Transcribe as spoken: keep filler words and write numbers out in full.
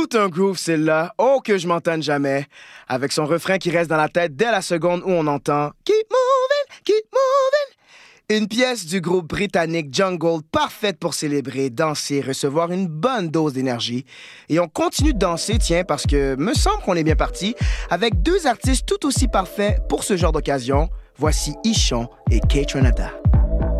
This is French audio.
Tout un groove, celle-là. Oh, que je m'entende jamais. Avec son refrain qui reste dans la tête dès la seconde où on entend « Keep moving, keep moving ». Une pièce du groupe britannique Jungle parfaite pour célébrer, danser, recevoir une bonne dose d'énergie. Et on continue de danser, tiens, parce que me semble qu'on est bien parti, avec deux artistes tout aussi parfaits pour ce genre d'occasion. Voici Ichon et Kaytranada.